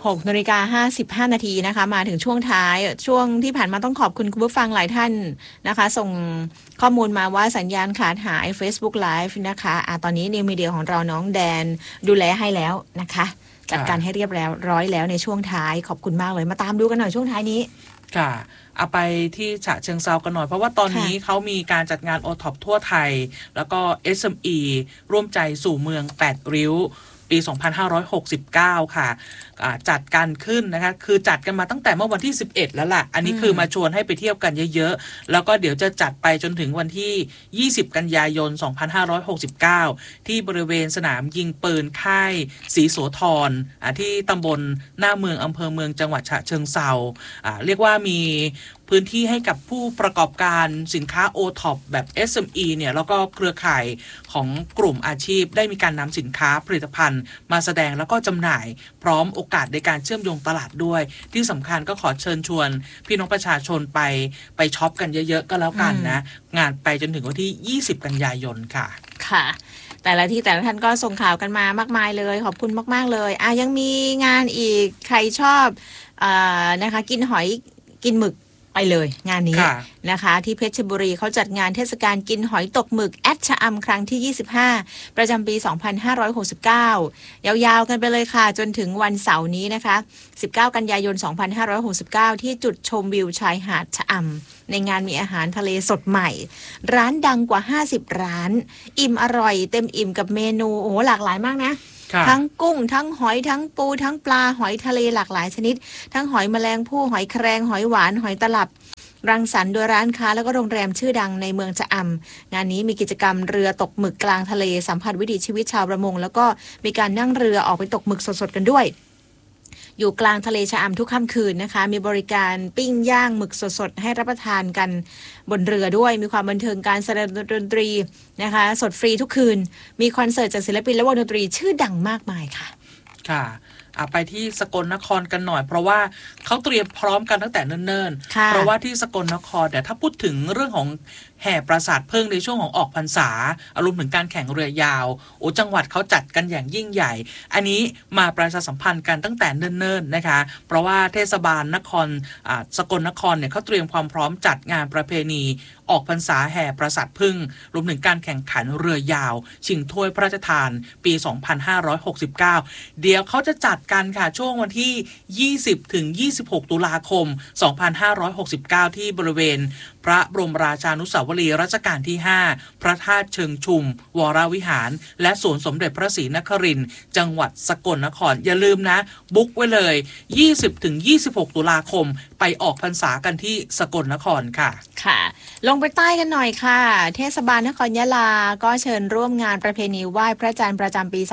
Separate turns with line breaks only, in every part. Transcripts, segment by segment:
6:55 นาทีนะคะมาถึงช่วงท้ายช่วงที่ผ่านมาต้องขอบคุณคุณผู้ฟังหลายท่านนะคะส่งข้อมูลมาว่าสัญญาณขาดหาย Facebook Live นะคะตอนนี้นิวมีเดียของเราน้องแดนดูแลให้แล้วนะคะจัดการให้เรียบร้อยแล้วในช่วงท้ายขอบคุณมากเลยมาตามดูกันหน่อยช่วงท้ายนี้
ค่ะเอาไปที่ฉะเชิงเทรากันหน่อยเพราะว่าตอนนี้เขามีการจัดงาน OTOP ทั่วไทยแล้วก็ SME ร่วมใจสู่เมือง8ริ้วปี2569ค่ะจัดกันขึ้นนะคะคือจัดกันมาตั้งแต่เมื่อวันที่11แล้วล่ะอันนี้คือมาชวนให้ไปเที่ยวกันเยอะๆแล้วก็เดี๋ยวจะจัดไปจนถึงวันที่20กันยายน2569ที่บริเวณสนามยิงปืนค่ายศรีโสธรที่ตำบลหน้าเมืองอำเภอเมืองจังหวัดฉะเชิงเทราเรียกว่ามีพื้นที่ให้กับผู้ประกอบการสินค้า OTOP แบบ SME เนี่ยแล้วก็เครือข่ายของกลุ่มอาชีพได้มีการนำสินค้าผลิตภัณฑ์มาแสดงแล้วก็จำหน่ายพร้อมโอกาสในการเชื่อมโยงตลาดด้วยที่สำคัญก็ขอเชิญชวนพี่น้องประชาชนไปช็อปกันเยอะๆก็แล้วกันนะงานไปจนถึงวันที่20กันยายนค่ะ
ค่ะแต่ละที่แต่ละท่านก็ส่งข่าวกันมามากมายเลยขอบคุณมากๆเลยยังมีงานอีกใครชอบนะคะกินหอยกินหมึกไปเลยงานนี้นะคะที่เพชรบุรีเขาจัดงานเทศกาลกินหอยตกหมึกแอดชะอำครั้งที่25ประจำปี2569ยาวๆกันไปเลยค่ะจนถึงวันเสาร์นี้นะคะ19กันยายน2569ที่จุดชมวิวชายหาดชะอำในงานมีอาหารทะเลสดใหม่ร้านดังกว่า50ร้านอิ่มอร่อยเต็มอิ่มกับเมนูโอ้โหหลากหลายมากนะทั้งกุ้งทั้งหอยทั้งปูทั้งปลาหอยทะเลหลากหลายชนิดทั้งหอยแมลงภู่หอยแครงหอยหวานหอยตลับรังสรรค์โดยร้านค้าแล้วก็โรงแรมชื่อดังในเมืองชะอำงานนี้มีกิจกรรมเรือตกหมึกกลางทะเลสัมผัสวิถีชีวิตชาวประมงแล้วก็มีการนั่งเรือออกไปตกหมึกสดๆกันด้วยอยู่กลางทะเลชะอำทุกค่ำคืนนะคะมีบริการปิ้งย่างหมึกสดๆให้รับประทานกันบนเรือด้วยมีความบันเทิงการแสดงดนตรีนะคะสดฟรีทุกคืนมีคอนเสิร์ตจากศิลปินและวงดนตรีชื่อดังมากมายค่ะ
ค่ะไปที่สกลนครกันหน่อยเพราะว่าเขาเตรียมพร้อมกันตั้งแต่เนิ่นๆเพราะว่าที่สกลนครแต่ถ้าพูดถึงเรื่องของแห่ปราสาทพึ่งในช่วงของออกพรรษารวมถึงการแข่งเรือยาวจังหวัดเขาจัดกันอย่างยิ่งใหญ่อันนี้มาประชาสัมพันธ์กันตั้งแต่เนิ่นๆนะคะเพราะว่าเทศบาลนครสกลนครเนี่ยเขาเตรียมความพร้อมจัดงานประเพณีออกพรรษาแห่ปราสาทพึ่งรวมถึงการแข่งขันเรือยาวชิงถ้วยพระราชทานปี2569เดี๋ยวเขาจะจัดกันค่ะช่วงวันที่20ถึง26ตุลาคม2569ที่บริเวณพระบรมราชานุสาวรีย์รัชกาลที่5พระธาตุเชิงชุมวรวิหารและสวนสมเด็จพระศรีนครินทร์จังหวัดสกลนครอย่าลืมนะบุ๊กไว้เลย20ถึง26ตุลาคมไปออกพรรษากันที่สกลนครค่ะ
ค่ะลงไปใต้กันหน่อยค่ะเทศบาลนครยะลาก็เชิญร่วมงานประเพณีไหว้พระจันทร์ประจำปี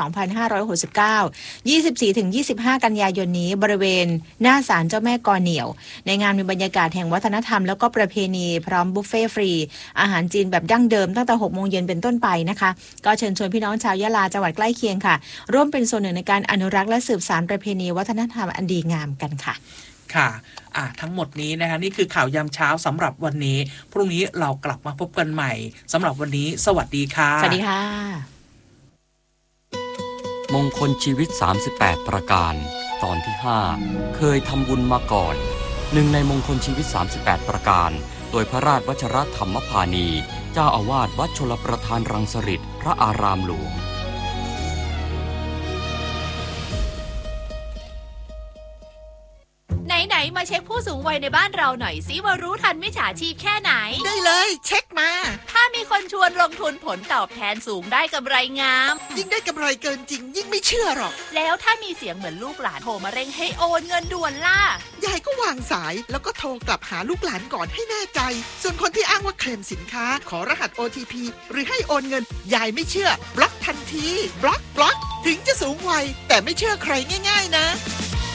2569 24-25 กันยายนนี้บริเวณหน้าศาลเจ้าแม่กอเหนี่ยวในงานมีบรรยากาศแห่งวัฒนธรรมแล้วก็ประเพณีพร้อมบุฟเฟ่ฟรีอาหารจีนแบบดั้งเดิมตั้งแต่ 6 โมงเย็นเป็นต้นไปนะคะก็เชิญชวนพี่น้องชาวยะลาจังหวัดใกล้เคียงค่ะร่วมเป็นส่วนหนึ่งในการอนุรักษ์และสืบสานประเพณีวัฒนธรรมอันดีงามกันค่ะ
ค่ะทั้งหมดนี้นะคะนี่คือข่าวยามเช้าสำหรับวันนี้พรุ่งนี้เรากลับมาพบกันใหม่สำหรับวันนี้สวัสดีค่ะ
สวัสดีค่ะ
มงคลชีวิต38ประการตอนที่5เคยทำบุญมาก่อนหนึ่งในมงคลชีวิต38ประการโดยพระราชวชรธรรมพานีเจ้าอาวาสวัดชลประทานรังสฤษฎ์พระอารามหลวง
ไหนมาเช็คผู้สูงวัยในบ้านเราหน่อยสิว่ารู้ทันมิจฉาชีพแค่ไหน
ได้เลยเช็คมา
ถ้ามีคนชวนลงทุนผลตอบแทนสูงได้กำไรงาม
ยิ่งได้กำไรเกินจริงยิ่งไม่เชื่อหรอก
แล้วถ้ามีเสียงเหมือนลูกหลานโทรมาเร่งให้โอนเงินด่วนล่ะ
ยายก็วางสายแล้วก็โทรกลับหาลูกหลานก่อนให้แน่ใจส่วนคนที่อ้างว่าเคลมสินค้าขอรหัส OTP หรือให้โอนเงินยายไม่เชื่อบล็อกทันทีบล็อกถึงจะสูงวัยแต่ไม่เชื่อใครง่ายๆนะ